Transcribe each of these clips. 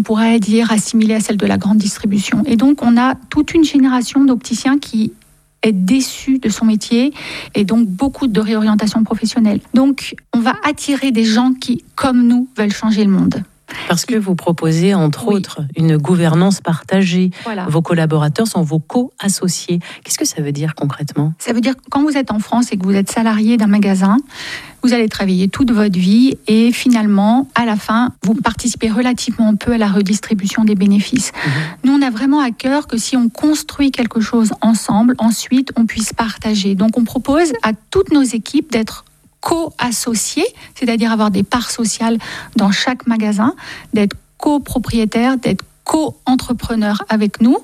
pourrait dire assimilée à celle de la grande distribution. Et donc, on a toute une génération d'opticiens qui est déçue de son métier et donc beaucoup de réorientation professionnelle. Donc, on va attirer des gens qui, comme nous, veulent changer le monde. Parce que vous proposez, entre autres, une gouvernance partagée. Voilà. Vos collaborateurs sont vos co-associés. Qu'est-ce que ça veut dire concrètement ? Ça veut dire que quand vous êtes en France et que vous êtes salarié d'un magasin, vous allez travailler toute votre vie et finalement, à la fin, vous participez relativement peu à la redistribution des bénéfices. Nous, on a vraiment à cœur que si on construit quelque chose ensemble, ensuite, on puisse partager. Donc, on propose à toutes nos équipes d'être co-associés, c'est-à-dire avoir des parts sociales dans chaque magasin, d'être copropriétaires, d'être co-entrepreneurs avec nous.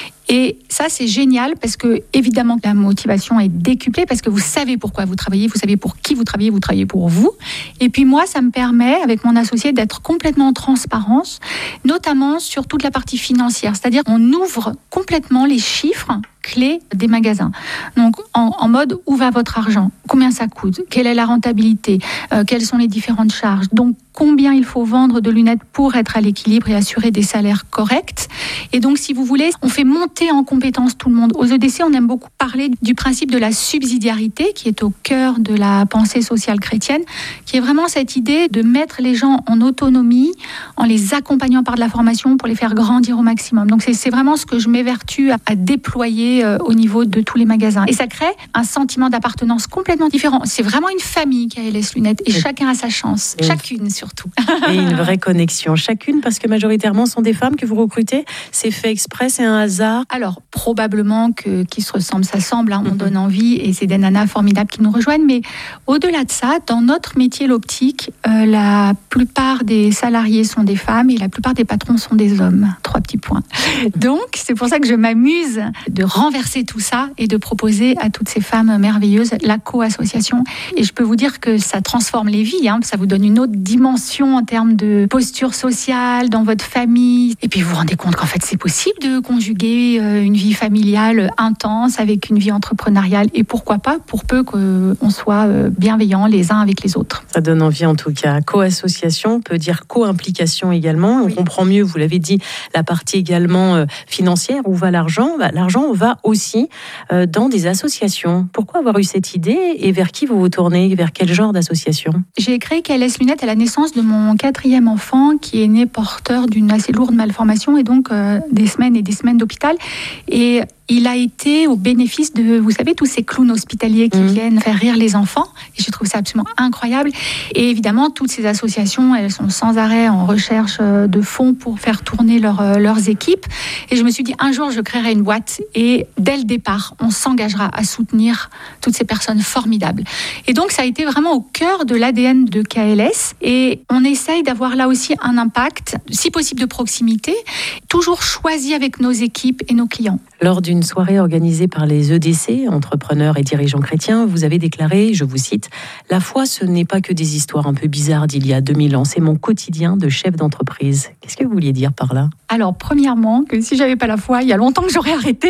Et ça, c'est génial parce que, évidemment, la motivation est décuplée parce que vous savez pourquoi vous travaillez, vous savez pour qui vous travaillez pour vous. Et puis moi, ça me permet, avec mon associé, d'être complètement en transparence, notamment sur toute la partie financière. C'est-à-dire qu'on ouvre complètement les chiffres clés des magasins. Donc, en mode, où va votre argent ? Combien ça coûte ? Quelle est la rentabilité ? Quelles sont les différentes charges ? Donc, combien il faut vendre de lunettes pour être à l'équilibre et assurer des salaires corrects ? Et donc, si vous voulez, on fait monter en compétence tout le monde. Aux EDC, on aime beaucoup parler du principe de la subsidiarité, qui est au cœur de la pensée sociale chrétienne, qui est vraiment cette idée de mettre les gens en autonomie, en les accompagnant par de la formation pour les faire grandir au maximum. Donc, c'est vraiment ce que je m'évertue à déployer au niveau de tous les magasins. Et ça crée un sentiment d'appartenance complètement différent. C'est vraiment une famille qui a LS Lunettes et chacun a sa chance. Chacune surtout. Et une vraie connexion. Chacune, parce que majoritairement, ce sont des femmes que vous recrutez. C'est fait exprès, c'est un hasard. Alors, probablement qu'ils se ressemblent, ça semble, on donne envie et c'est des nanas formidables qui nous rejoignent. Mais au-delà de ça, dans notre métier, l'optique, la plupart des salariés sont des femmes et la plupart des patrons sont des hommes. 3 petits points. Donc, c'est pour ça que je m'amuse de renverser tout ça et de proposer à toutes ces femmes merveilleuses la co-association. Et je peux vous dire que ça transforme les vies, ça vous donne une autre dimension en termes de posture sociale dans votre famille. Et puis vous vous rendez compte qu'en fait c'est possible de conjuguer une vie familiale intense avec une vie entrepreneuriale et pourquoi pas, pour peu qu'on soit bienveillants les uns avec les autres. Ça donne envie en tout cas. Co-association peut dire co-implication également. On comprend mieux, vous l'avez dit, la partie également financière. Où va l'argent ? L'argent va aussi dans des associations. Pourquoi avoir eu cette idée et vers qui vous vous tournez ? Vers quel genre d'association ? J'ai créé KLS Lunettes à la naissance de mon 4e enfant qui est né porteur d'une assez lourde malformation et donc des semaines et des semaines d'hôpital. Et il a été au bénéfice de, vous savez, tous ces clowns hospitaliers qui viennent faire rire les enfants. Et je trouve ça absolument incroyable. Et évidemment, toutes ces associations, elles sont sans arrêt en recherche de fonds pour faire tourner leurs équipes. Et je me suis dit, un jour, je créerai une boîte. Et dès le départ, on s'engagera à soutenir toutes ces personnes formidables. Et donc, ça a été vraiment au cœur de l'ADN de KLS. Et on essaye d'avoir là aussi un impact, si possible de proximité, toujours choisi avec nos équipes et nos clients. Lors d'une soirée organisée par les EDC, entrepreneurs et dirigeants chrétiens, vous avez déclaré, je vous cite, « La foi, ce n'est pas que des histoires un peu bizarres d'il y a 2000 ans, c'est mon quotidien de chef d'entreprise. » Qu'est-ce que vous vouliez dire par là ? Alors, premièrement, que si j'avais pas la foi, il y a longtemps que j'aurais arrêté.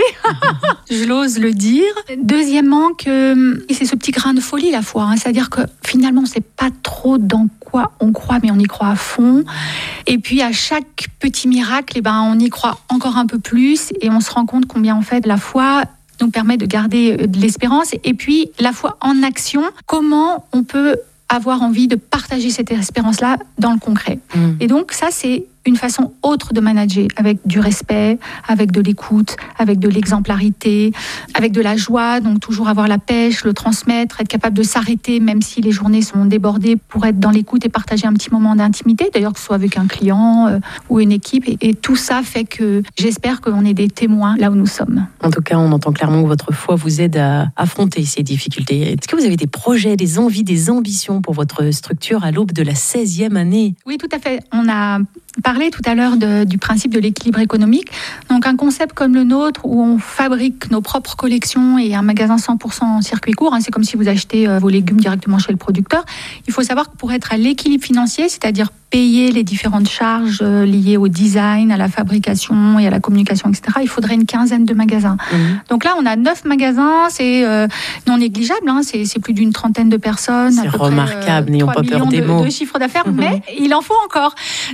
Je l'ose le dire. Deuxièmement, que c'est ce petit grain de folie, la foi. C'est-à-dire que finalement, on ne sait pas trop dans quoi on croit, mais on y croit à fond. Et puis, à chaque petit miracle, on y croit encore un peu plus et on se rend compte combien, en fait, la foi nous permet de garder de l'espérance. Et puis, la foi en action, comment on peut avoir envie de partager cette espérance-là dans le concret. Et donc, ça, c'est une façon autre de manager, avec du respect, avec de l'écoute, avec de l'exemplarité, avec de la joie, donc toujours avoir la pêche, le transmettre, être capable de s'arrêter même si les journées sont débordées pour être dans l'écoute et partager un petit moment d'intimité, d'ailleurs que ce soit avec un client ou une équipe. Et tout ça fait que j'espère qu'on est des témoins là où nous sommes. En tout cas, on entend clairement que votre foi vous aide à affronter ces difficultés. Est-ce que vous avez des projets, des envies, des ambitions pour votre structure à l'aube de la 16e année ? Oui, tout à fait. On a parlé tout à l'heure du principe de l'équilibre économique. Donc un concept comme le nôtre où on fabrique nos propres collections et un magasin 100% en circuit court, c'est comme si vous achetez vos légumes directement chez le producteur. Il faut savoir que pour être à l'équilibre financier, c'est-à-dire payer les différentes charges liées au design, à la fabrication et à la communication, etc., il faudrait une 15aine de magasins. Donc là, on a 9 magasins, c'est non négligeable, c'est plus d'une 30aine de personnes. C'est remarquable, n'ayons pas peur des mots. De chiffre d'affaires, mais il en faut encore. Donc, il y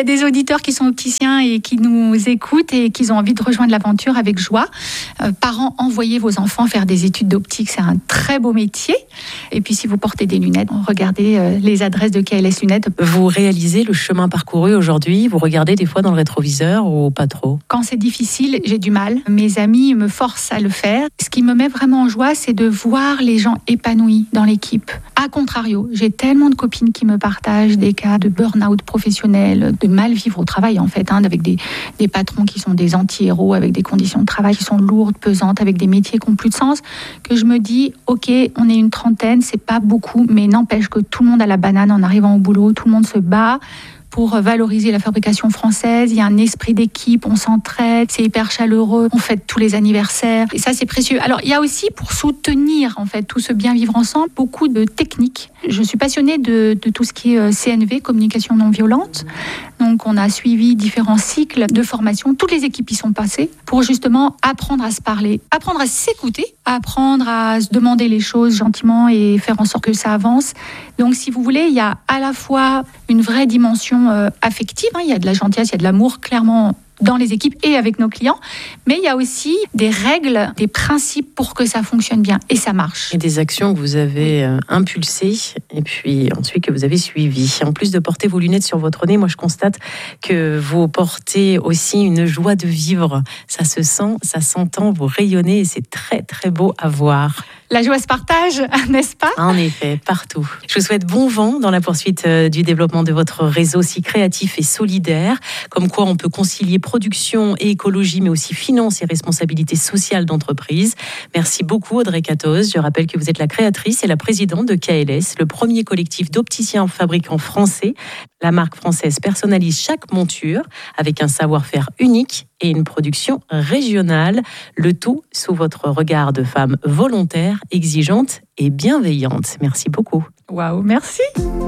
a des auditeurs qui sont opticiens et qui nous écoutent et qui ont envie de rejoindre l'aventure avec joie, parents, envoyez vos enfants faire des études d'optique, c'est un très beau métier. Et puis si vous portez des lunettes, regardez les adresses de KLS Lunettes. Vous réalisez le chemin parcouru aujourd'hui, vous regardez des fois dans le rétroviseur ou pas trop? Quand c'est difficile, j'ai du mal. Mes amis me forcent à le faire. Ce qui me met vraiment en joie, c'est de voir les gens épanouis dans l'équipe. A contrario, j'ai tellement de copines qui me partagent des cas de burn-out professionnel, de mal vivre au travail en fait, avec des patrons qui sont des anti-héros, avec des conditions de travail qui sont lourdes, pesantes, avec des métiers qui n'ont plus de sens, que je me dis, ok, on est une trentaine, c'est pas beaucoup, mais n'empêche que tout le monde a la banane en arrivant au boulot, tout le monde se bat pour valoriser la fabrication française. Il y a un esprit d'équipe, on s'entraide, c'est hyper chaleureux, on fête tous les anniversaires. Et ça, c'est précieux. Alors, il y a aussi, pour soutenir en fait tout ce bien vivre ensemble, beaucoup de techniques. Je suis passionnée de tout ce qui est CNV, communication non violente. Donc, on a suivi différents cycles de formation. Toutes les équipes y sont passées pour justement apprendre à se parler, apprendre à s'écouter, apprendre à se demander les choses gentiment et faire en sorte que ça avance. Donc, si vous voulez, il y a à la fois une vraie dimension affective, il y a de la gentillesse, il y a de l'amour, clairement, dans les équipes et avec nos clients, mais il y a aussi des règles, des principes pour que ça fonctionne bien et ça marche. Et des actions que vous avez impulsées et puis ensuite que vous avez suivies. En plus de porter vos lunettes sur votre nez, moi je constate que vous portez aussi une joie de vivre. Ça se sent, ça s'entend, vous rayonnez et c'est très très beau à voir. La joie se partage, n'est-ce pas ? En effet, partout. Je vous souhaite bon vent dans la poursuite du développement de votre réseau si créatif et solidaire, comme quoi on peut concilier production et écologie, mais aussi finance et responsabilité sociale d'entreprise. Merci beaucoup Audrey Catos. Je rappelle que vous êtes la créatrice et la présidente de KLS, le premier collectif d'opticiens fabricants français. La marque française personnalise chaque monture avec un savoir-faire unique et une production régionale. Le tout sous votre regard de femme volontaire, exigeante et bienveillante. Merci beaucoup. Waouh, merci.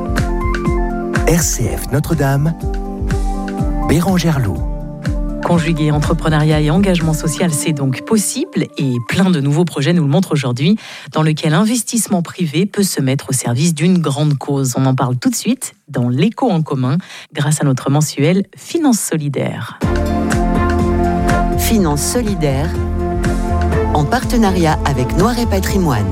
RCF Notre-Dame, Bérangère Loup. Conjuguer entrepreneuriat et engagement social, c'est donc possible et plein de nouveaux projets nous le montrent aujourd'hui, dans lequel l'investissement privé peut se mettre au service d'une grande cause. On en parle tout de suite dans l'Écho en commun, grâce à notre mensuel Finance solidaire. Finance solidaire, en partenariat avec Noiret Patrimoine.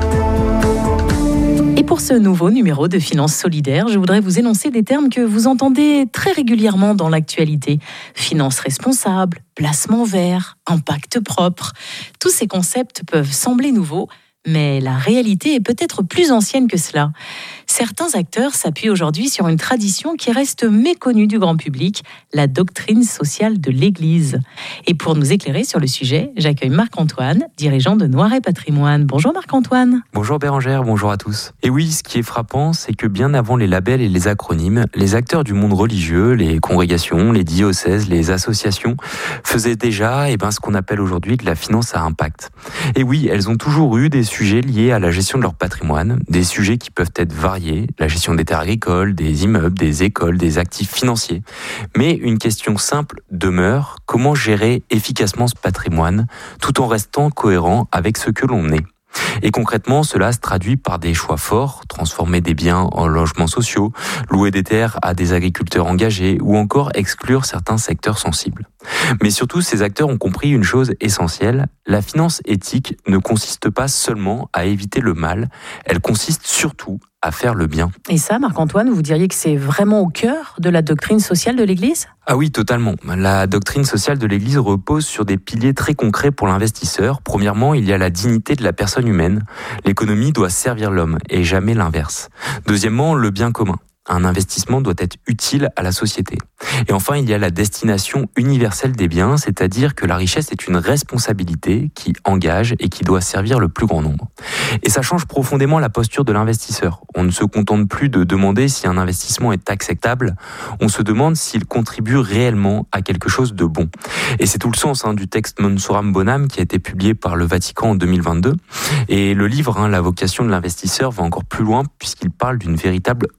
Et pour ce nouveau numéro de Finance solidaire, je voudrais vous énoncer des termes que vous entendez très régulièrement dans l'actualité. Finance responsable, placement vert, impact propre. Tous ces concepts peuvent sembler nouveaux, mais la réalité est peut-être plus ancienne que cela. Certains acteurs s'appuient aujourd'hui sur une tradition qui reste méconnue du grand public, la doctrine sociale de l'Église. Et pour nous éclairer sur le sujet, j'accueille Marc-Antoine, dirigeant de Noiret Patrimoine. Bonjour Marc-Antoine. Bonjour Bérangère, bonjour à tous. Et oui, ce qui est frappant, c'est que bien avant les labels et les acronymes, les acteurs du monde religieux, les congrégations, les diocèses, les associations, faisaient déjà ce qu'on appelle aujourd'hui de la finance à impact. Et oui, elles ont toujours eu des sujets liés à la gestion de leur patrimoine, des sujets qui peuvent être variés, la gestion des terres agricoles, des immeubles, des écoles, des actifs financiers. Mais une question simple demeure, comment gérer efficacement ce patrimoine tout en restant cohérent avec ce que l'on est ? Et concrètement, cela se traduit par des choix forts, transformer des biens en logements sociaux, louer des terres à des agriculteurs engagés ou encore exclure certains secteurs sensibles. Mais surtout, ces acteurs ont compris une chose essentielle, la finance éthique ne consiste pas seulement à éviter le mal, elle consiste surtout à faire le bien. Et ça, Marc-Antoine, vous diriez que c'est vraiment au cœur de la doctrine sociale de l'Église ? Ah oui, totalement. La doctrine sociale de l'Église repose sur des piliers très concrets pour l'investisseur. Premièrement, il y a la dignité de la personne humaine. L'économie doit servir l'homme et jamais l'inverse. Deuxièmement, le bien commun. Un investissement doit être utile à la société. Et enfin, il y a la destination universelle des biens, c'est-à-dire que la richesse est une responsabilité qui engage et qui doit servir le plus grand nombre. Et ça change profondément la posture de l'investisseur. On ne se contente plus de demander si un investissement est acceptable, on se demande s'il contribue réellement à quelque chose de bon. Et c'est tout le sens du texte Monsoram Bonam qui a été publié par le Vatican en 2022. Et le livre, La vocation de l'investisseur, va encore plus loin puisqu'il parle d'une véritable vocation.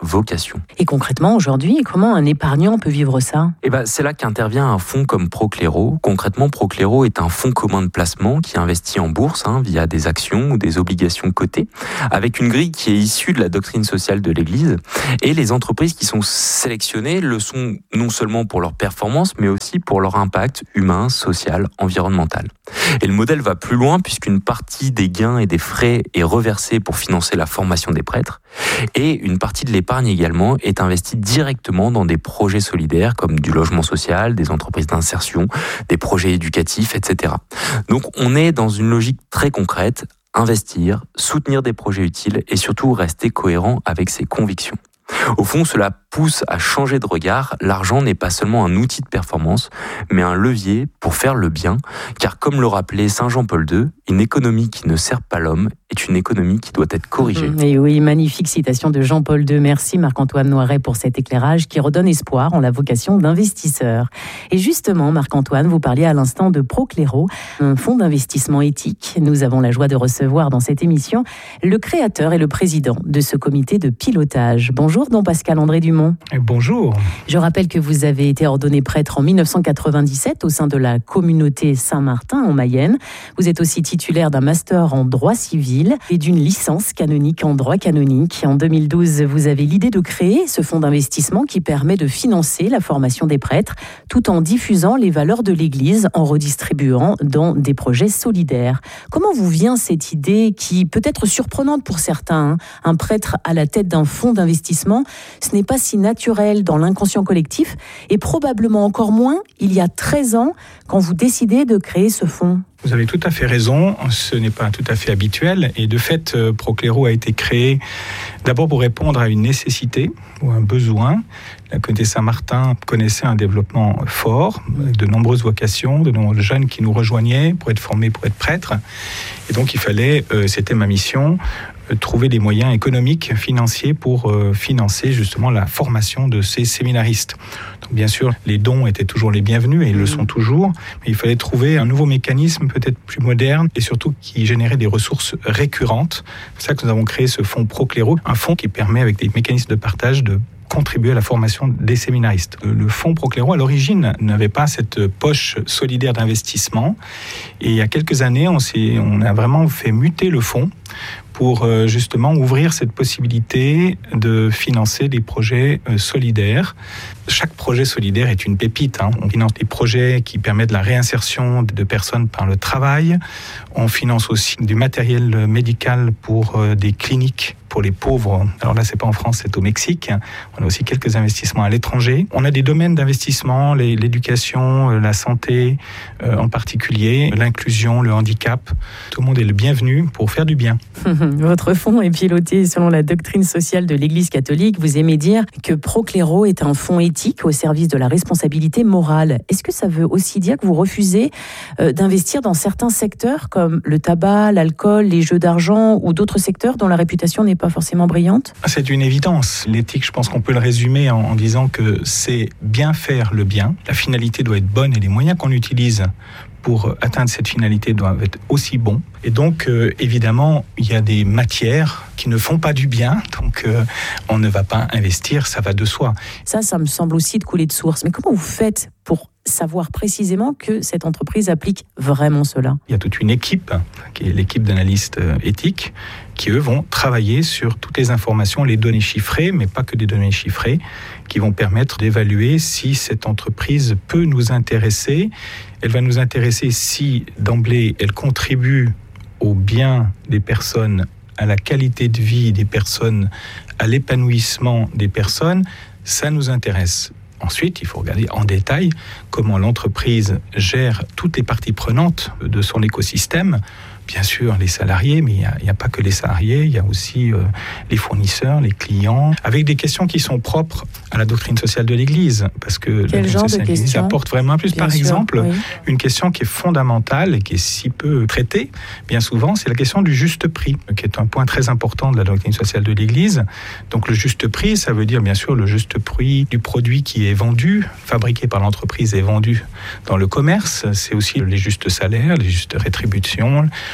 d'insertion. Et concrètement, aujourd'hui, comment un épargnant peut vivre ça ? C'est là qu'intervient un fonds comme Procléro. Concrètement, Procléro est un fonds commun de placement qui investit en bourse via des actions ou des obligations cotées, avec une grille qui est issue de la doctrine sociale de l'Église. Et les entreprises qui sont sélectionnées le sont non seulement pour leur performance, mais aussi pour leur impact humain, social, environnemental. Et le modèle va plus loin puisqu'une partie des gains et des frais est reversée pour financer la formation des prêtres, et une partie de l'épargne également est investie directement dans des projets solidaires comme du logement social, des entreprises d'insertion, des projets éducatifs, etc. Donc on est dans une logique très concrète, investir, soutenir des projets utiles et surtout rester cohérent avec ses convictions. Au fond, cela pousse à changer de regard. L'argent n'est pas seulement un outil de performance, mais un levier pour faire le bien, car comme le rappelait Saint Jean-Paul II, une économie qui ne sert pas l'homme est une économie qui doit être corrigée. Et oui, magnifique citation de Jean-Paul II. Merci Marc-Antoine Noiret pour cet éclairage qui redonne espoir en la vocation d'investisseur. Et justement, Marc-Antoine, vous parliez à l'instant de Procléro, un fonds d'investissement éthique. Nous avons la joie de recevoir dans cette émission le créateur et le président de ce comité de pilotage. Bonjour, don Pascal-André Dumont. Bonjour. Je rappelle que vous avez été ordonné prêtre en 1997 au sein de la communauté Saint-Martin en Mayenne. Vous êtes aussi titulaire d'un master en droit civil et d'une licence canonique en droit canonique. En 2012, vous avez l'idée de créer ce fonds d'investissement qui permet de financer la formation des prêtres tout en diffusant les valeurs de l'Église en redistribuant dans des projets solidaires. Comment vous vient cette idée qui peut être surprenante pour certains, un prêtre à la tête d'un fonds d'investissement, ce n'est pas si naturel dans l'inconscient collectif et probablement encore moins il y a 13 ans quand vous décidez de créer ce fonds. Vous avez tout à fait raison, ce n'est pas tout à fait habituel et de fait, Procléro a été créé d'abord pour répondre à une nécessité ou un besoin. La communauté Saint-Martin connaissait un développement fort, avec de nombreuses vocations, de nombreux jeunes qui nous rejoignaient pour être formés, pour être prêtres. Et donc il fallait, c'était ma mission, trouver des moyens économiques, financiers pour financer justement la formation de ces séminaristes. Donc bien sûr, les dons étaient toujours les bienvenus et ils le sont toujours, mais il fallait trouver un nouveau mécanisme peut-être plus moderne et surtout qui générait des ressources récurrentes. C'est pour ça que nous avons créé ce fonds Procléro, un fonds qui permet avec des mécanismes de partage de contribuer à la formation des séminaristes. Le fonds Procléro, à l'origine, n'avait pas cette poche solidaire d'investissement. Et il y a quelques années, on a vraiment fait muter le fonds pour justement ouvrir cette possibilité de financer des projets solidaires. Chaque projet solidaire est une pépite. On finance des projets qui permettent la réinsertion de personnes par le travail. On finance aussi du matériel médical pour des cliniques pour les pauvres. Alors là, c'est pas en France, c'est au Mexique. On a aussi quelques investissements à l'étranger. On a des domaines d'investissement, l'éducation, la santé en particulier, l'inclusion, le handicap. Tout le monde est le bienvenu pour faire du bien. Votre fonds est piloté selon la doctrine sociale de l'Église catholique. Vous aimez dire que Procléro est un fonds éthique au service de la responsabilité morale. Est-ce que ça veut aussi dire que vous refusez d'investir dans certains secteurs comme le tabac, l'alcool, les jeux d'argent ou d'autres secteurs dont la réputation n'est pas forcément brillante ? C'est une évidence. L'éthique, je pense qu'on peut le résumer en disant que c'est bien faire le bien. La finalité doit être bonne et les moyens qu'on utilise pour atteindre cette finalité doivent être aussi bons. Et donc, évidemment, il y a des matières qui ne font pas du bien. Donc, on ne va pas investir, ça va de soi. Ça me semble aussi de couler de source. Mais comment vous faites pour savoir précisément que cette entreprise applique vraiment cela ? Il y a toute une équipe, qui est l'équipe d'analystes éthiques, qui, eux, vont travailler sur toutes les informations, les données chiffrées, mais pas que des données chiffrées, qui vont permettre d'évaluer si cette entreprise peut nous intéresser. Elle va nous intéresser si, d'emblée, elle contribue au bien des personnes, à la qualité de vie des personnes, à l'épanouissement des personnes. Ça nous intéresse. Ensuite, il faut regarder en détail comment l'entreprise gère toutes les parties prenantes de son écosystème. Bien sûr, les salariés, mais il n'y a pas que les salariés, il y a aussi les fournisseurs, les clients, avec des questions qui sont propres à la doctrine sociale de l'Église, parce que la doctrine sociale de l'Église apporte vraiment plus. Par exemple, une question qui est fondamentale et qui est si peu traitée, bien souvent, c'est la question du juste prix, qui est un point très important de la doctrine sociale de l'Église. Donc le juste prix, ça veut dire bien sûr le juste prix du produit qui est vendu, fabriqué par l'entreprise et vendu dans le commerce. C'est aussi les justes salaires, les justes rétributions,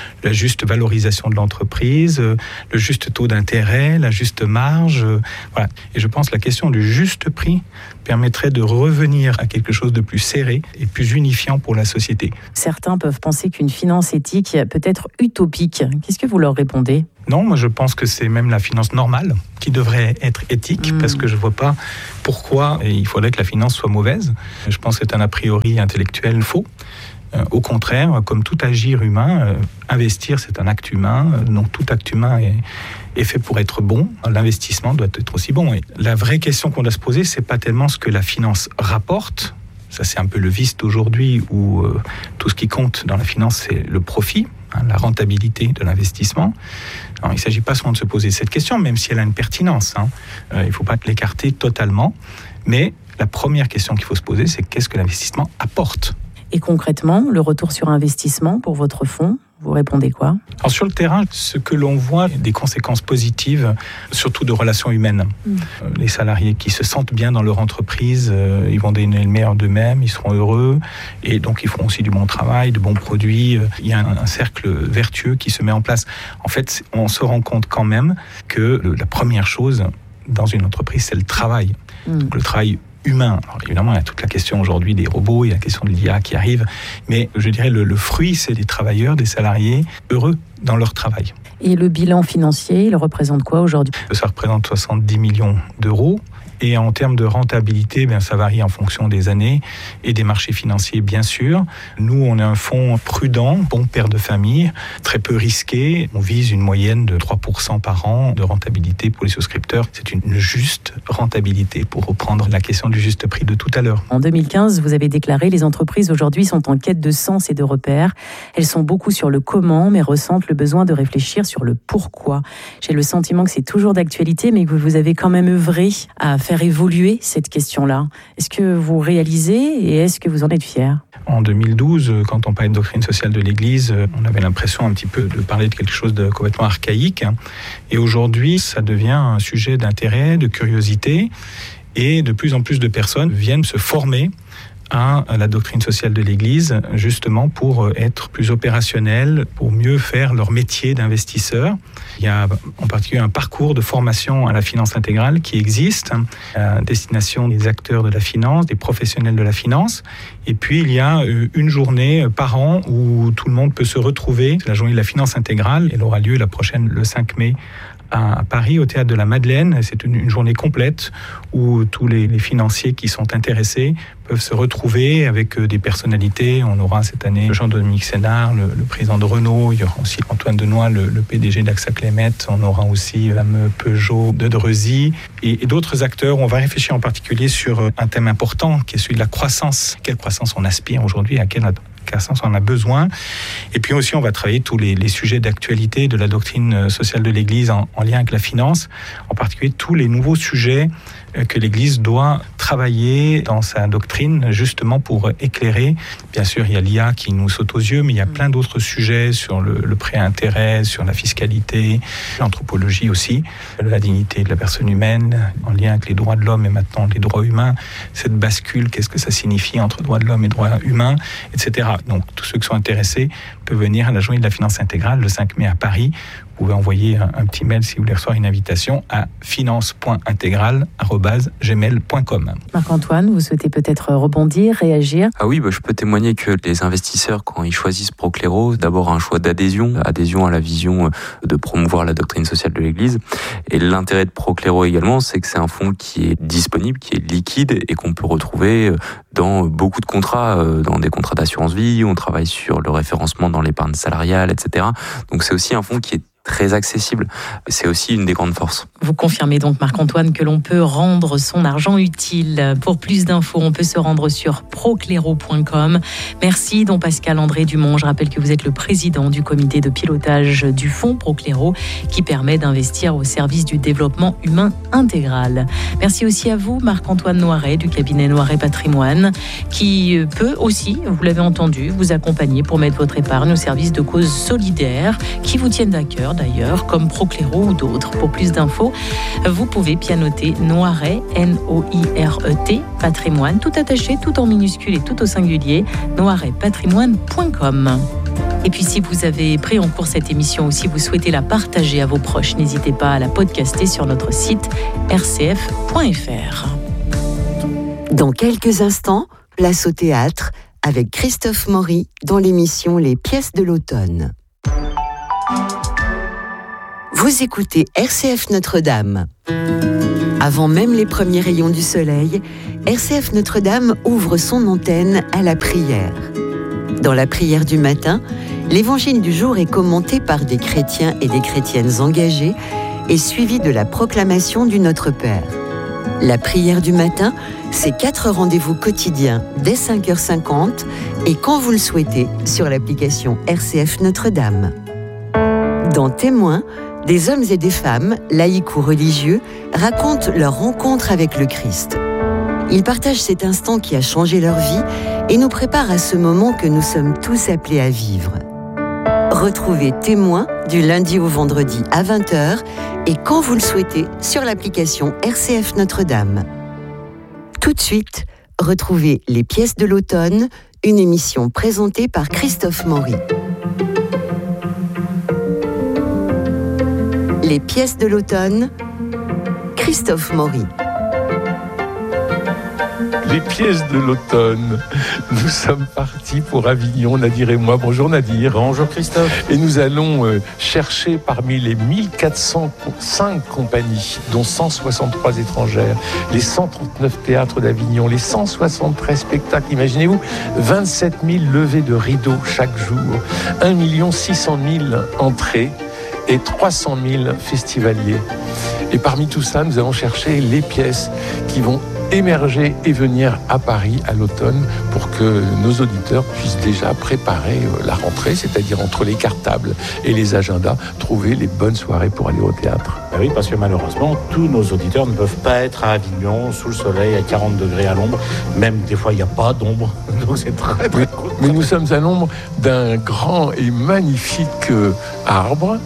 la juste valorisation de l'entreprise, le juste taux d'intérêt, la juste marge. Voilà. Et je pense que la question du juste prix permettrait de revenir à quelque chose de plus serré et plus unifiant pour la société. Certains peuvent penser qu'une finance éthique peut être utopique. Qu'est-ce que vous leur répondez ? Non, moi je pense que c'est même la finance normale qui devrait être éthique, parce que je ne vois pas pourquoi il faudrait que la finance soit mauvaise. Je pense que c'est un a priori intellectuel faux. Au contraire, comme tout agir humain, investir c'est un acte humain, donc tout acte humain est fait pour être bon. L'investissement doit être aussi bon. Et la vraie question qu'on doit se poser, c'est pas tellement ce que la finance rapporte. Ça, c'est un peu le vice d'aujourd'hui où tout ce qui compte dans la finance, c'est le profit, la rentabilité de l'investissement. Alors, il ne s'agit pas seulement de se poser cette question, même si elle a une pertinence. Il ne faut pas l'écarter totalement. Mais la première question qu'il faut se poser, c'est qu'est-ce que l'investissement apporte ? Et concrètement, le retour sur investissement pour votre fonds, vous répondez quoi ? Alors sur le terrain, ce que l'on voit, des conséquences positives, surtout de relations humaines. Les salariés qui se sentent bien dans leur entreprise, ils vont donner le meilleur d'eux-mêmes, ils seront heureux, et donc ils feront aussi du bon travail, de bons produits. Il y a un cercle vertueux qui se met en place. En fait, on se rend compte quand même que la première chose dans une entreprise, c'est le travail. Donc le travail humain. Alors évidemment, il y a toute la question aujourd'hui des robots, il y a la question de l'IA qui arrive, mais je dirais le fruit, c'est des travailleurs, des salariés heureux dans leur travail. Et le bilan financier, il représente quoi aujourd'hui ? Ça représente 70 millions d'euros. Et en termes de rentabilité, ça varie en fonction des années et des marchés financiers, bien sûr. Nous, on est un fonds prudent, bon père de famille, très peu risqué. On vise une moyenne de 3% par an de rentabilité pour les souscripteurs. C'est une juste rentabilité, pour reprendre la question du juste prix de tout à l'heure. En 2015, vous avez déclaré « Les entreprises aujourd'hui sont en quête de sens et de repères. Elles sont beaucoup sur le comment, mais ressentent le besoin de réfléchir sur le pourquoi. » J'ai le sentiment que c'est toujours d'actualité, mais que vous avez quand même œuvré à faire évoluer cette question-là. Est-ce que vous réalisez et est-ce que vous en êtes fier ? En 2012, quand on parlait de doctrine sociale de l'Église, on avait l'impression un petit peu de parler de quelque chose de complètement archaïque. Et aujourd'hui, ça devient un sujet d'intérêt, de curiosité, et de plus en plus de personnes viennent se former à la doctrine sociale de l'Église, justement pour être plus opérationnels, pour mieux faire leur métier d'investisseur. Il y a en particulier un parcours de formation à la finance intégrale qui existe, à destination des acteurs de la finance, des professionnels de la finance. Et puis il y a une journée par an où tout le monde peut se retrouver. C'est la journée de la finance intégrale. Elle aura lieu la prochaine, le 5 mai, à Paris, au Théâtre de la Madeleine. C'est une journée complète où tous les financiers qui sont intéressés peuvent se retrouver avec des personnalités. On aura cette année Jean-Dominique Sénard, le président de Renault. Il y aura aussi Antoine Denoy, le PDG d'AXA Clémet. On aura aussi Mme Peugeot de Drezy et d'autres acteurs. On va réfléchir en particulier sur un thème important qui est celui de la croissance. Quelle croissance on aspire aujourd'hui, à quelle croissance on a besoin. Et puis aussi, on va travailler tous les sujets d'actualité de la doctrine sociale de l'Église en lien avec la finance, en particulier tous les nouveaux sujets que l'Église doit travailler dans sa doctrine, justement pour éclairer. Bien sûr, il y a l'IA qui nous saute aux yeux, mais il y a plein d'autres sujets sur le prêt à intérêt, sur la fiscalité, l'anthropologie aussi, la dignité de la personne humaine, en lien avec les droits de l'homme et maintenant les droits humains. Cette bascule, qu'est-ce que ça signifie entre droits de l'homme et droits humains, etc. Donc, tous ceux qui sont intéressés peuvent venir à la journée de la finance intégrale le 5 mai à Paris. Vous pouvez envoyer un petit mail si vous voulez recevoir une invitation à finance.intégrale@gmail.com. Marc-Antoine, vous souhaitez peut-être rebondir, réagir ? Ah oui, je peux témoigner que les investisseurs, quand ils choisissent Procléro, d'abord un choix d'adhésion à la vision de promouvoir la doctrine sociale de l'Église. Et l'intérêt de Procléro également, c'est que c'est un fonds qui est disponible, qui est liquide et qu'on peut retrouver dans beaucoup de contrats, dans des contrats d'assurance vie. On travaille sur le référencement dans l'épargne salariale, etc. Donc c'est aussi un fonds qui est très accessible. C'est aussi une des grandes forces. Vous confirmez donc, Marc-Antoine, que l'on peut rendre son argent utile. Pour plus d'infos, on peut se rendre sur procléro.com. Merci, don Pascal André Dumont. Je rappelle que vous êtes le président du comité de pilotage du fonds Procléro qui permet d'investir au service du développement humain intégral. Merci aussi à vous, Marc-Antoine Noiret, du cabinet Noiret Patrimoine, qui peut aussi, vous l'avez entendu, vous accompagner pour mettre votre épargne au service de causes solidaires qui vous tiennent à cœur, d'ailleurs, comme Procléro ou d'autres. Pour plus d'infos, vous pouvez pianoter Noiret, N-O-I-R-E-T, patrimoine, tout attaché, tout en minuscule et tout au singulier, noiretpatrimoine.com. Et puis si vous avez pris en cours cette émission ou si vous souhaitez la partager à vos proches, n'hésitez pas à la podcaster sur notre site rcf.fr. Dans quelques instants, place au théâtre avec Christophe Maury dans l'émission Les pièces de l'automne. Vous écoutez RCF Notre-Dame. Avant même les premiers rayons du soleil, RCF Notre-Dame ouvre son antenne à la prière. Dans la prière du matin, l'évangile du jour est commenté par des chrétiens et des chrétiennes engagés et suivi de la proclamation du Notre Père. La prière du matin, c'est 4 rendez-vous quotidiens dès 5h50 et quand vous le souhaitez sur l'application RCF Notre-Dame. Dans Témoins, des hommes et des femmes, laïcs ou religieux, racontent leur rencontre avec le Christ. Ils partagent cet instant qui a changé leur vie et nous préparent à ce moment que nous sommes tous appelés à vivre. Retrouvez Témoins du lundi au vendredi à 20h et quand vous le souhaitez sur l'application RCF Notre-Dame. Tout de suite, retrouvez Les pièces de l'automne, une émission présentée par Christophe Maury. Les pièces de l'automne, Christophe Maury. Les pièces de l'automne. Nous sommes partis pour Avignon, Nadir et moi. Bonjour Nadir. Bonjour Christophe. Et nous allons chercher parmi les 1405 compagnies, dont 163 étrangères, les 139 théâtres d'Avignon, les 173 spectacles. Imaginez-vous, 27 000 levées de rideaux chaque jour, 1 600 000 entrées et 300 000 festivaliers. Et parmi tout ça, nous allons chercher les pièces qui vont émerger et venir à Paris à l'automne pour que nos auditeurs puissent déjà préparer la rentrée, c'est-à-dire entre les cartables et les agendas, trouver les bonnes soirées pour aller au théâtre. Ben oui, parce que malheureusement, tous nos auditeurs ne peuvent pas être à Avignon, sous le soleil, à 40 degrés à l'ombre. Même des fois, il n'y a pas d'ombre. Donc c'est très cool. Mais nous sommes à l'ombre d'un grand et magnifique arbre.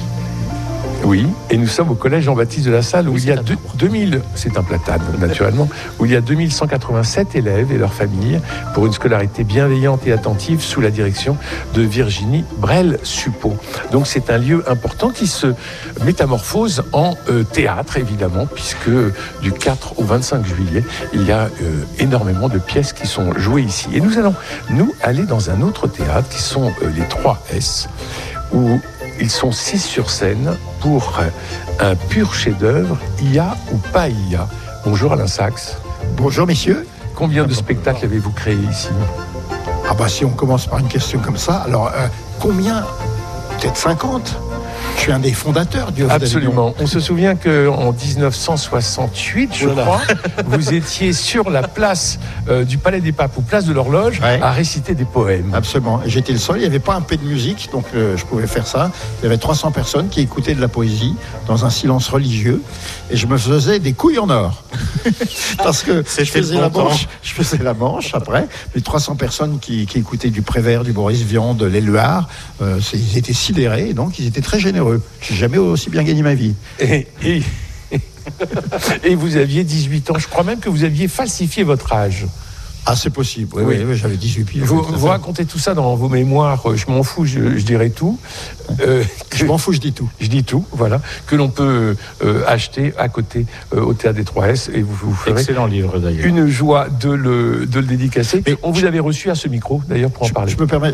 Oui, et nous sommes au collège Jean-Baptiste de la Salle où il y a 2000, c'est un platane naturellement, où il y a 2187 élèves et leurs familles pour une scolarité bienveillante et attentive sous la direction de Virginie Brel-Suppot. Donc c'est un lieu important qui se métamorphose en théâtre évidemment, puisque du 4 au 25 juillet, il y a énormément de pièces qui sont jouées ici. Et nous allons, aller dans un autre théâtre qui sont les 3S, où ils sont 6 sur scène pour un pur chef-d'œuvre, IA ou pas IA. Bonjour Alain Sachs. Bonjour messieurs. Combien de spectacles avez-vous créés ici ? Ah bah si on commence par une question comme ça, alors combien ? Peut-être 50 ? Je suis un des fondateurs du Oeuvre d'Avignon. Absolument. On se souvient qu'en 1968, je crois, vous étiez sur la place du Palais des Papes ou place de l'Horloge à réciter des poèmes. Absolument. Et j'étais le seul. Il n'y avait pas un peu de musique, donc je pouvais faire ça. Il y avait 300 personnes qui écoutaient de la poésie dans un silence religieux. Et je me faisais des couilles en or. Parce que je faisais la manche après. Les 300 personnes qui écoutaient du Prévert, du Boris Vian, de l'Éluard, ils étaient sidérés, donc ils étaient très généreux. J'ai jamais aussi bien gagné ma vie. Et vous aviez 18 ans. Je crois même que vous aviez falsifié votre âge. Ah, c'est possible. Oui, j'avais 18 piges. Vous racontez tout ça dans vos mémoires. Je m'en fous, je dirai tout. Je m'en fous, je dis tout. Je dis tout, voilà. Que l'on peut acheter à côté au Théâtre des 3S. Et vous ferez excellent livre, d'ailleurs. Une joie de le dédicacer. Mais on vous avait reçu à ce micro, d'ailleurs, pour en parler. Je me permets,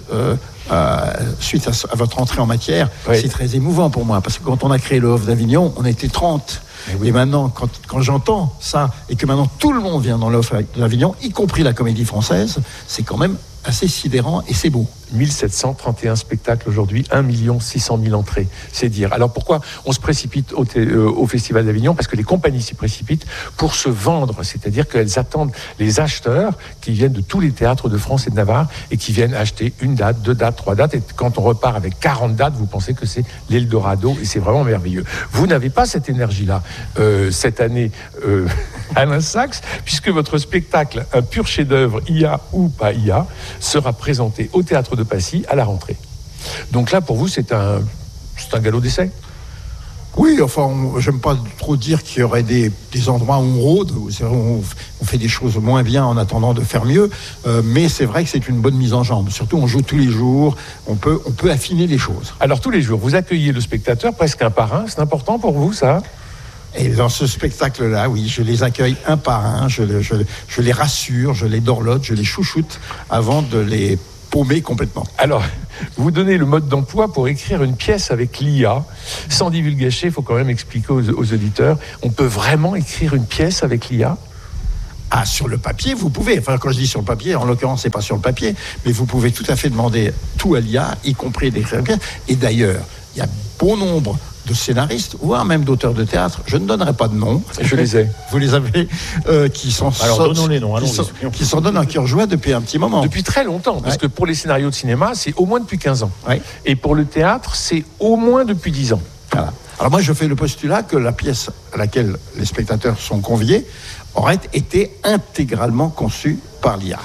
suite à votre entrée en matière, c'est très émouvant pour moi. Parce que quand on a créé le Oeuvre d'Avignon, on était 30. Et maintenant, quand j'entends ça, et que maintenant tout le monde vient dans l'Oeuvre d'Avignon, y compris la Comédie Française, c'est quand même assez sidérant et c'est beau. 1731 spectacles aujourd'hui, 1 600 000 entrées, c'est dire. Alors pourquoi on se précipite au Festival d'Avignon ? Parce que les compagnies s'y précipitent pour se vendre, c'est-à-dire qu'elles attendent les acheteurs qui viennent de tous les théâtres de France et de Navarre et qui viennent acheter une date, 2 dates, 3 dates. Et quand on repart avec 40 dates, vous pensez que c'est l'Eldorado et c'est vraiment merveilleux. Vous n'avez pas cette énergie-là cette année, Alain Sachs, puisque votre spectacle, un pur chef-d'œuvre, IA ou pas IA, sera présenté au Théâtre de Passy à la rentrée. Donc là, pour vous, c'est un galop d'essai ? Oui, enfin, j'aime pas trop dire qu'il y aurait des endroits où on rôde, où on fait des choses moins bien en attendant de faire mieux, mais c'est vrai que c'est une bonne mise en jambe. Surtout, on joue tous les jours, on peut affiner les choses. Alors, tous les jours, vous accueillez le spectateur presque un par un, c'est important pour vous, ça ? Et dans ce spectacle-là, oui, je les accueille un par un, je les rassure, je les dorlote, je les chouchoute avant de les paumer complètement. Alors, vous donnez le mode d'emploi pour écrire une pièce avec l'IA. Sans divulgacher, il faut quand même expliquer aux auditeurs, on peut vraiment écrire une pièce avec l'IA ? Ah, sur le papier, vous pouvez. Enfin, quand je dis sur le papier, en l'occurrence, c'est pas sur le papier, mais vous pouvez tout à fait demander tout à l'IA, y compris d'écrire une pièce. Et d'ailleurs, il y a bon nombre de scénaristes, voire même d'auteurs de théâtre, je ne donnerai pas de nom. Je les ai. Vous les avez, qui sont... Alors, donnons les noms, qui s'en donnent un cœur joie depuis un petit moment. Depuis très longtemps, parce que pour les scénarios de cinéma, c'est au moins depuis 15 ans. Ouais. Et pour le théâtre, c'est au moins depuis 10 ans. Voilà. Alors moi, je fais le postulat que la pièce à laquelle les spectateurs sont conviés aurait été intégralement conçue par l'IA.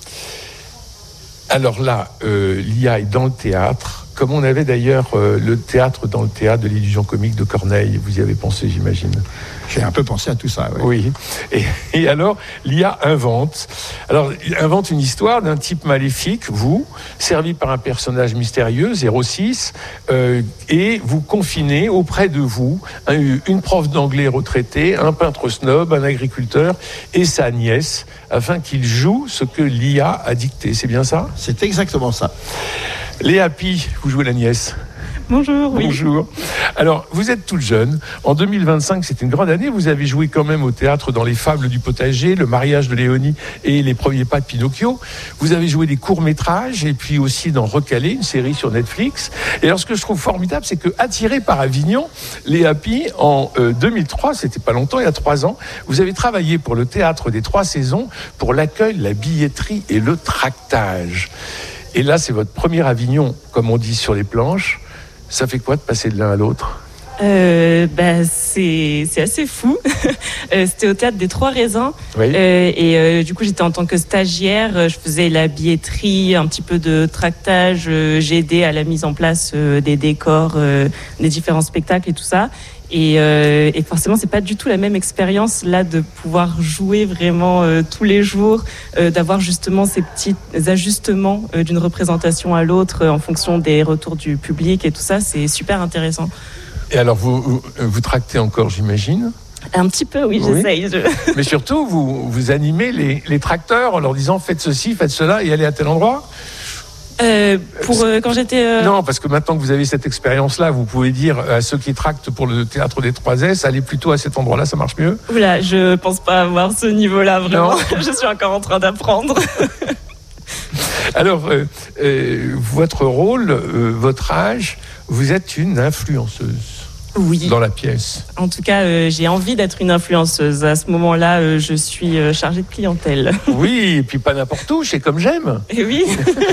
Alors là, l'IA est dans le théâtre, comme on avait d'ailleurs le théâtre dans le théâtre de l'illusion comique de Corneille. Vous y avez pensé, j'imagine. J'ai un peu pensé à tout ça, oui. Oui. Et alors, l'IA invente. Alors, il invente une histoire d'un type maléfique, vous, servi par un personnage mystérieux, 06, et vous confinez auprès de vous une prof d'anglais retraitée, un peintre snob, un agriculteur et sa nièce, afin qu'ils jouent ce que l'IA a dicté. C'est bien ça ? C'est exactement ça. Léa Pi, vous jouez la nièce. Bonjour, oui. Bonjour. Alors, vous êtes toute jeune. En 2025, c'est une grande année. Vous avez joué quand même au théâtre dans Les Fables du Potager, Le mariage de Léonie et Les premiers pas de Pinocchio. Vous avez joué des courts-métrages et puis aussi dans Recalé, une série sur Netflix. Et alors, ce que je trouve formidable, c'est que attiré par Avignon, Léa Pi, en 2003, c'était pas longtemps, il y a 3 ans, vous avez travaillé pour le théâtre des 3 saisons pour l'accueil, la billetterie et le tractage. Et là, c'est votre premier Avignon, comme on dit sur les planches. Ça fait quoi de passer de l'un à l'autre ? C'est assez fou. C'était au théâtre des 3 Raisins. Oui. Du coup, j'étais en tant que stagiaire. Je faisais la billetterie, un petit peu de tractage. J'ai aidé à la mise en place des décors, des différents spectacles et tout ça. Et forcément, c'est pas du tout la même expérience là de pouvoir jouer vraiment tous les jours, d'avoir justement ces petits ajustements d'une représentation à l'autre en fonction des retours du public et tout ça. C'est super intéressant. Et alors, vous tractez encore, j'imagine ? Un petit peu, oui, j'essaye. Mais surtout, vous animez les tracteurs en leur disant « faites ceci, faites cela et allez à tel endroit ». Quand j'étais... Non, parce que maintenant que vous avez cette expérience-là, vous pouvez dire à ceux qui tractent pour le théâtre des 3S, allez plutôt à cet endroit-là, ça marche mieux. Oula, je pense pas avoir ce niveau-là, vraiment. Je suis encore en train d'apprendre. Alors, votre rôle, votre âge, vous êtes une influenceuse. Oui. Dans la pièce. En tout cas, j'ai envie d'être une influenceuse. À ce moment-là, je suis chargée de clientèle. Oui, et puis pas n'importe où, chez Comme J'aime. Et oui.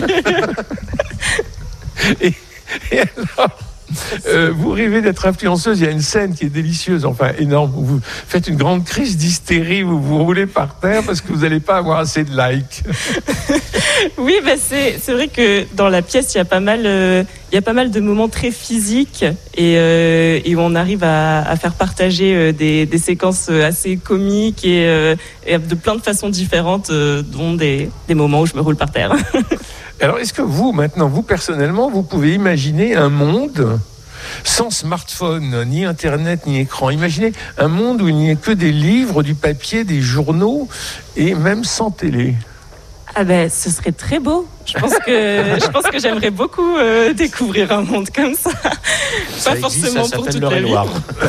et alors, vous rêvez d'être influenceuse, il y a une scène qui est délicieuse, enfin énorme, où vous faites une grande crise d'hystérie, où vous roulez par terre parce que vous n'allez pas avoir assez de likes. Oui, c'est vrai que dans la pièce, il y a pas mal de moments très physiques et où on arrive à faire partager des séquences assez comiques et de plein de façons différentes, dont des moments où je me roule par terre. Alors, est-ce que vous, maintenant, vous personnellement, vous pouvez imaginer un monde sans smartphone, ni Internet, ni écran? Imaginez un monde où il n'y ait que des livres, du papier, des journaux, et même sans télé. Ah ben, ce serait très beau. Je pense que j'aimerais beaucoup découvrir un monde comme ça. Ça pas existe, forcément ça pour toute s'appelle la vie.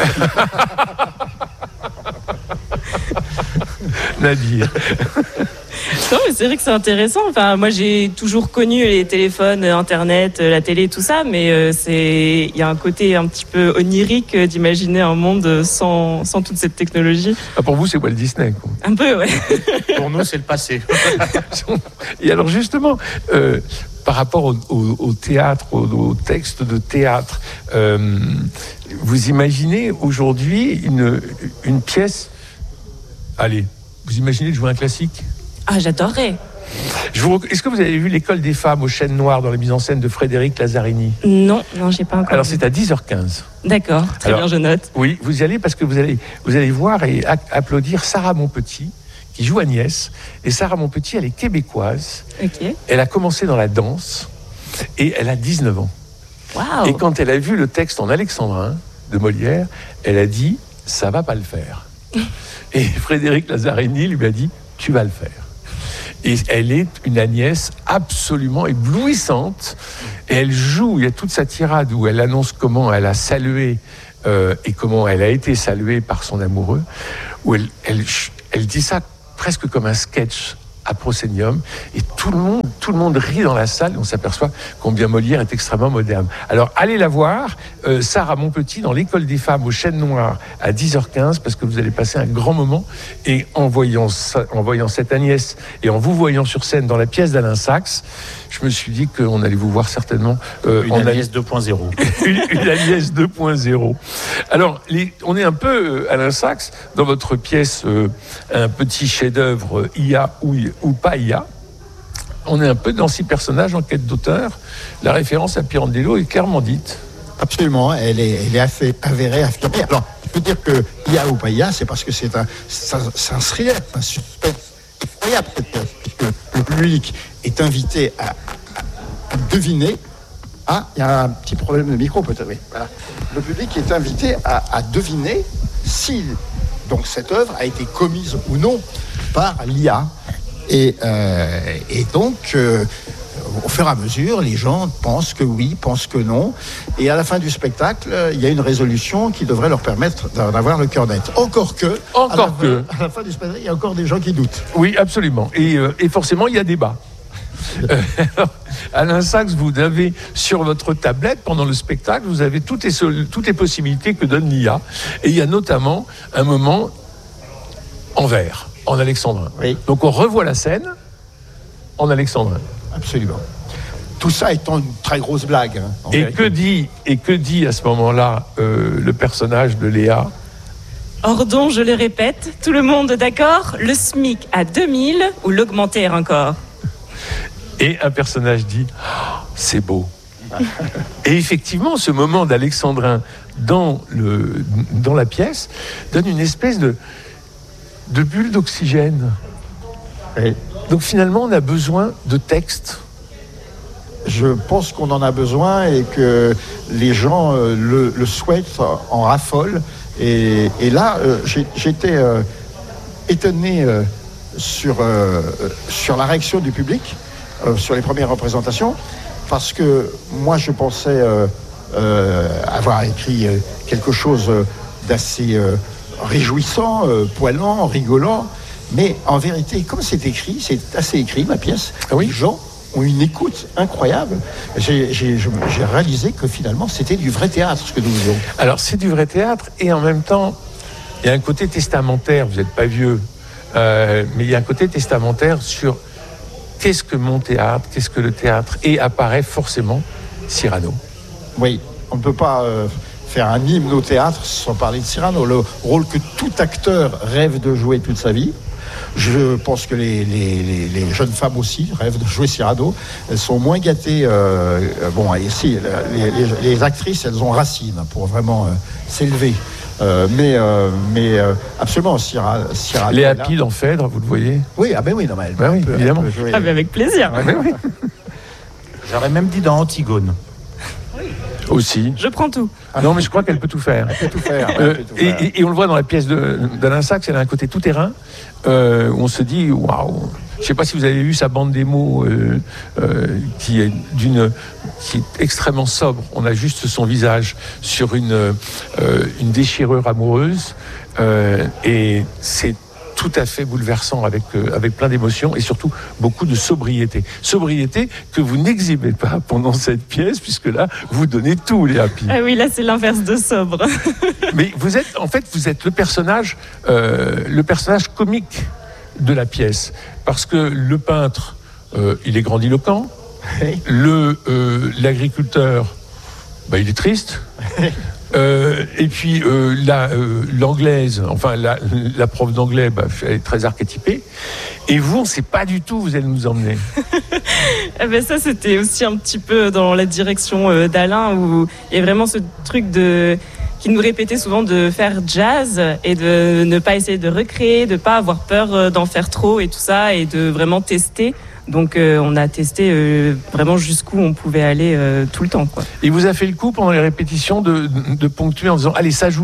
Nadir. Non, mais c'est vrai que c'est intéressant. Enfin, moi, j'ai toujours connu les téléphones, Internet, la télé, tout ça, mais il y a un côté un petit peu onirique d'imaginer un monde sans toute cette technologie. Ah, pour vous, c'est Walt Disney, quoi. Un peu, ouais. Pour nous, c'est le passé. Et alors, justement, par rapport au théâtre, au texte de théâtre, vous imaginez aujourd'hui une pièce... Allez, vous imaginez de jouer un classique ? Ah, j'adorerais. Est-ce que vous avez vu l'école des femmes aux chaînes noires dans les mises en scène de Frédéric Lazzarini? Non, j'ai pas encore. Alors vu. c'est à 10h15. D'accord, très bien, je note. Oui, vous y allez parce que vous allez voir et applaudir Sarah Monpetit, qui joue Agnès. Et Sarah Monpetit, elle est québécoise. Ok. Elle a commencé dans la danse et elle a 19 ans. Waouh. Et quand elle a vu le texte en alexandrin de Molière, elle a dit « ça va pas le faire ». Et Frédéric Lazzarini lui a dit « tu vas le faire ». Et elle est une Agnès absolument éblouissante. Et elle joue, il y a toute sa tirade où elle annonce comment elle a salué et comment elle a été saluée par son amoureux, où elle dit ça presque comme un sketch à Proscenium, et tout le monde rit dans la salle, et on s'aperçoit combien Molière est extrêmement moderne. Alors allez la voir, Sarah Monpetit, dans l'école des femmes aux chaînes noires à 10h15, parce que vous allez passer un grand moment, et en voyant cette Agnès, et en vous voyant sur scène dans la pièce d'Alain Sachs, je me suis dit qu'on allait vous voir certainement... une Agnès 2.0. une Agnès 2.0. Alors, on est un peu, Alain Sachs, dans votre pièce, un petit chef-d'œuvre IA ou pas IA. On est un peu dans 6 personnages en quête d'auteur. La référence à Pirandello est clairement dite. Absolument, elle est assez avérée, affirmée. Alors, je peux dire que IA ou pas IA, c'est parce que c'est un thriller, un suspense incroyable, puisque le public est invité à deviner. Ah, il y a un petit problème de micro peut-être, oui. Voilà. Le public est invité à deviner si donc cette œuvre a été commise ou non par l'IA. Et donc, au fur et à mesure, les gens pensent que oui, pensent que non. Et à la fin du spectacle, il y a une résolution qui devrait leur permettre d'avoir le cœur net. Encore que, à la fin du spectacle, il y a encore des gens qui doutent. Oui, absolument. Et forcément, il y a débat. Alain Sachs, vous avez sur votre tablette, pendant le spectacle, vous avez toutes les possibilités que donne l'IA. Et il y a notamment un moment en vers, en alexandrin. Oui. Donc on revoit la scène en alexandrin. Absolument. Tout ça étant une très grosse blague. Hein, et que dit à ce moment-là le personnage de Léa? Ordon, je le répète, tout le monde d'accord, le SMIC à 2000 ou l'augmenter encore? Et un personnage dit oh, « c'est beau ». Et effectivement, ce moment d'alexandrin dans la pièce donne une espèce de bulle d'oxygène. Oui. Donc finalement, on a besoin de texte. Je pense qu'on en a besoin et que les gens le souhaitent, en raffolent. Et là, j'étais étonné sur la réaction du public, sur les premières représentations, parce que moi, je pensais avoir écrit quelque chose d'assez réjouissant, poilant, rigolant, mais en vérité, comme c'est écrit, c'est assez écrit, ma pièce, oui. Les gens ont une écoute incroyable. J'ai réalisé que finalement, c'était du vrai théâtre, ce que nous faisons. Alors, c'est du vrai théâtre, et en même temps, il y a un côté testamentaire, vous n'êtes pas vieux, mais il y a un côté testamentaire sur qu'est-ce que mon théâtre, qu'est-ce que le théâtre, et apparaît forcément Cyrano. Oui, on ne peut pas faire un hymne au théâtre sans parler de Cyrano, le rôle que tout acteur rêve de jouer toute sa vie. Je pense que les jeunes femmes aussi rêvent de jouer Cyrano. Elles sont moins gâtées. Bon, ici, les actrices, elles ont Racine pour vraiment s'élever. Mais absolument, Cyrano. Léa Pie dans Phèdre, vous le voyez? Oui, ah ben oui, non, mais oui, évidemment. Ah ben avec plaisir. Ah ben oui. J'aurais même dit dans Antigone. Aussi. Je prends tout. Non, mais je crois qu'elle peut tout faire. Elle peut tout faire. Et on le voit dans la pièce d'Alain Sachs, elle a un côté tout-terrain, où on se dit, waouh. Je ne sais pas si vous avez vu sa bande démo qui est extrêmement sobre. On a juste son visage sur une déchirure amoureuse, et c'est tout à fait bouleversant avec plein d'émotions et surtout beaucoup de sobriété. Sobriété que vous n'exhibez pas pendant cette pièce, puisque là, vous donnez tout, Léa Pie. Ah oui, là, c'est l'inverse de sobre. Mais vous êtes le personnage comique de la pièce. Parce que le peintre, il est grandiloquent. L'agriculteur, il est triste. Et puis l'anglaise, enfin la prof d'anglais, elle est très archétypée. Et vous, on ne sait pas du tout où vous allez nous emmener. Ça, c'était aussi un petit peu dans la direction d'Alain, où il y a vraiment ce truc qui nous répétait souvent de faire jazz et de ne pas essayer de recréer, de ne pas avoir peur d'en faire trop et tout ça, et de vraiment tester. Donc on a testé vraiment jusqu'où on pouvait aller tout le temps, quoi. Et vous a fait le coup pendant les répétitions de ponctuer en disant « Allez, ça joue ».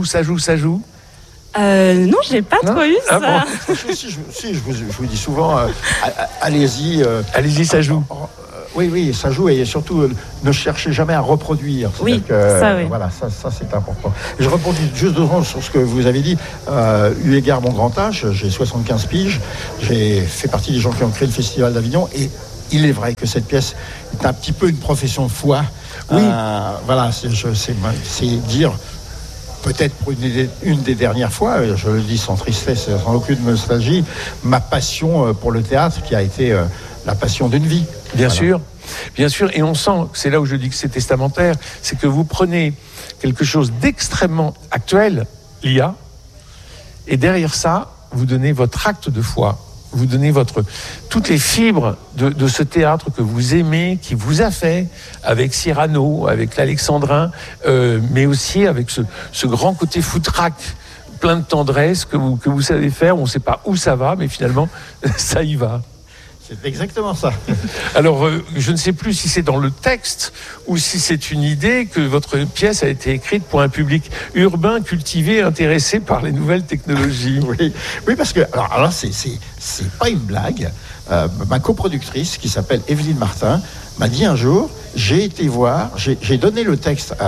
Non, j'ai pas trop eu ça. Bon. Si, je vous dis souvent, allez-y. Allez-y, ça joue. Oui, ça joue, et surtout, ne cherchez jamais à reproduire. Oui, ça, oui. Voilà, ça c'est important. Je rebondis juste 2 secondes sur ce que vous avez dit. Eu égard mon grand âge, j'ai 75 piges, j'ai fait partie des gens qui ont créé le Festival d'Avignon, et il est vrai que cette pièce est un petit peu une profession de foi. Oui. Voilà, c'est dire... Peut-être pour une des dernières fois, je le dis sans tristesse, sans aucune nostalgie, ma passion pour le théâtre qui a été la passion d'une vie. Bien sûr, et on sent, c'est là où je dis que c'est testamentaire, c'est que vous prenez quelque chose d'extrêmement actuel, l'IA, et derrière ça, vous donnez votre acte de foi. Vous donnez toutes les fibres de ce théâtre que vous aimez, qui vous a fait, avec Cyrano, avec l'Alexandrin, mais aussi avec ce grand côté foutraque, plein de tendresse que vous savez faire. On ne sait pas où ça va, mais finalement, ça y va. C'est exactement ça. Alors, je ne sais plus si c'est dans le texte ou si c'est une idée que votre pièce a été écrite pour un public urbain, cultivé, intéressé par les nouvelles technologies. Oui, parce que alors c'est pas une blague. Ma coproductrice, qui s'appelle Evelyne Martin, m'a dit un jour, j'ai donné le texte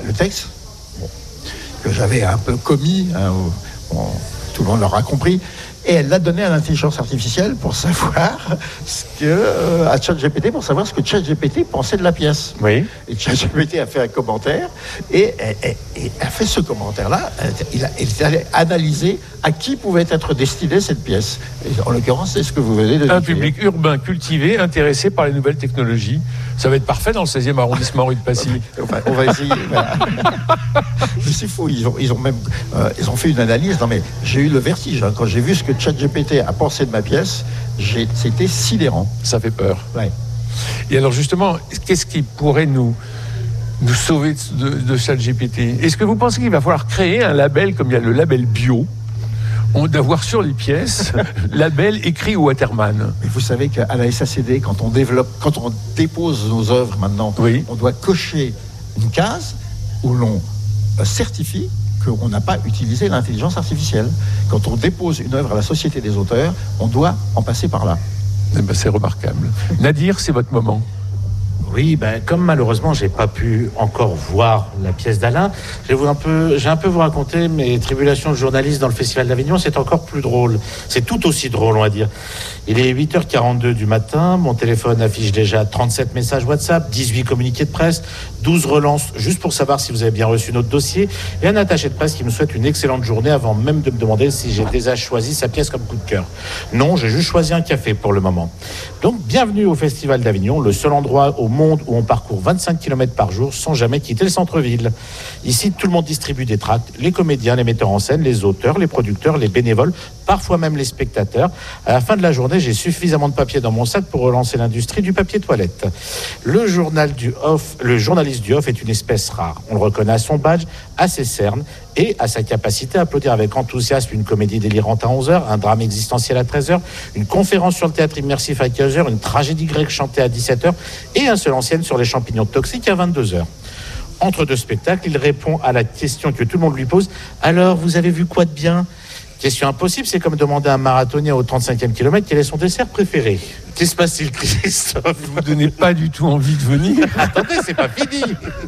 que j'avais un peu commis, tout le monde l'aura compris. Et elle l'a donné à l'intelligence artificielle pour savoir à ChatGPT, pour savoir ce que ChatGPT pensait de la pièce. Oui. Et ChatGPT a fait un commentaire, et a fait ce commentaire-là. Il est allé analyser à qui pouvait être destinée cette pièce. Et en l'occurrence, c'est ce que vous venez de dire. Un public urbain, cultivé, intéressé par les nouvelles technologies. Ça va être parfait dans le 16e arrondissement, rue de Passy. On va essayer. Mais c'est fou, ils ont fait une analyse. Non mais j'ai eu le vertige quand j'ai vu ce que ChatGPT a pensé de ma pièce. C'était sidérant. Ça fait peur. Ouais. Et alors justement, qu'est-ce qui pourrait nous sauver de ChatGPT? Est-ce que vous pensez qu'il va falloir créer un label comme il y a le label bio, d'avoir sur les pièces label écrit Waterman? Mais vous savez qu'à la SACD, quand on dépose nos œuvres maintenant, oui, on doit cocher une case où l'on certifie qu'on n'a pas utilisé l'intelligence artificielle. Quand on dépose une œuvre à la Société des auteurs, on doit en passer par là. C'est remarquable. Nadir, c'est votre moment. Oui, comme malheureusement j'ai pas pu encore voir la pièce d'Alain, j'ai un peu vous raconter mes tribulations de journaliste dans le Festival d'Avignon. C'est encore plus drôle, c'est tout aussi drôle, on va dire. Il est 8h42 du matin, mon téléphone affiche déjà 37 messages WhatsApp, 18 communiqués de presse, 12 relances juste pour savoir si vous avez bien reçu notre dossier, et un attaché de presse qui me souhaite une excellente journée avant même de me demander si j'ai déjà choisi sa pièce comme coup de cœur. Non, j'ai juste choisi un café pour le moment. Donc bienvenue au Festival d'Avignon, le seul endroit au monde où on parcourt 25 km par jour sans jamais quitter le centre-ville. Ici, tout le monde distribue des tracts, les comédiens, les metteurs en scène, les auteurs, les producteurs, les bénévoles, parfois même les spectateurs. À la fin de la journée, j'ai suffisamment de papier dans mon sac pour relancer l'industrie du papier toilette. Le journaliste du off est une espèce rare. On le reconnaît à son badge, à ses cernes et à sa capacité à applaudir avec enthousiasme une comédie délirante à 11h, un drame existentiel à 13h, une conférence sur le théâtre immersif à 15h, une tragédie grecque chantée à 17h et un seul ancienne sur les champignons toxiques à 22h. Entre deux spectacles, il répond à la question que tout le monde lui pose. Alors, vous avez vu quoi de bien ? Question impossible, c'est comme demander à un marathonien au 35e kilomètre quel est son dessert préféré. Qu'est-ce qui se passe-t-il, Christophe ? Vous ne donnez pas du tout envie de venir. Attendez, c'est pas fini.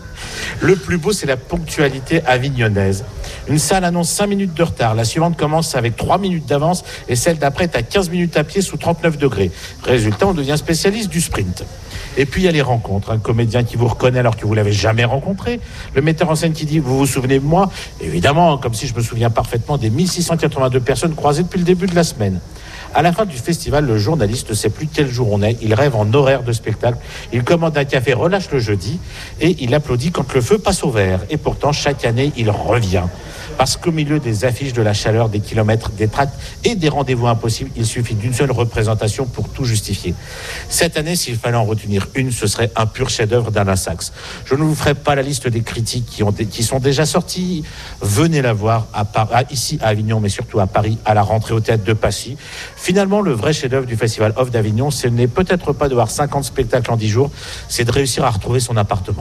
Le plus beau, c'est la ponctualité avignonnaise. Une salle annonce 5 minutes de retard. La suivante commence avec 3 minutes d'avance et celle d'après est à 15 minutes à pied sous 39 degrés. Résultat, on devient spécialiste du sprint. Et puis il y a les rencontres, un comédien qui vous reconnaît alors que vous l'avez jamais rencontré, le metteur en scène qui dit « vous vous souvenez de moi ?» Évidemment, comme si je me souviens parfaitement des 1682 personnes croisées depuis le début de la semaine. À la fin du festival, le journaliste ne sait plus quel jour on est. Il rêve en horaire de spectacle. Il commande un café, relâche le jeudi et il applaudit quand le feu passe au vert. Et pourtant, chaque année, il revient. Parce qu'au milieu des affiches, de la chaleur, des kilomètres, des tracts et des rendez-vous impossibles, il suffit d'une seule représentation pour tout justifier. Cette année, s'il fallait en retenir une, ce serait un pur chef-d'œuvre d'Alain Sachs. Je ne vous ferai pas la liste des critiques qui sont déjà sorties. Venez la voir ici à Avignon, mais surtout à Paris, à la rentrée au théâtre de Passy. Finalement, le vrai chef-d'œuvre du Festival Off d'Avignon, ce n'est peut-être pas de voir 50 spectacles en 10 jours, c'est de réussir à retrouver son appartement.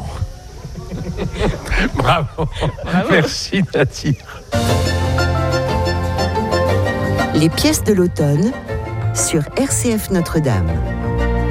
Bravo. Merci Nadir. Les pièces de l'automne sur RCF Notre-Dame.